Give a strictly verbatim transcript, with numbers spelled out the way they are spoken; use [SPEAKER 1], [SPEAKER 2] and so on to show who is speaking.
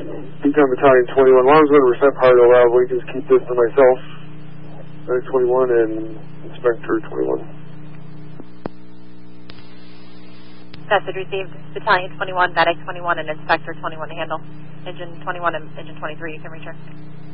[SPEAKER 1] Decon Battalion twenty-one, Lawnsman, percent power to allowable. You can just keep this to myself. Medic twenty-one and Inspector twenty-one.
[SPEAKER 2] Message received. Battalion twenty-one, Medic twenty-one, and Inspector twenty-one to handle. Engine twenty-one and Engine twenty-three, you can return.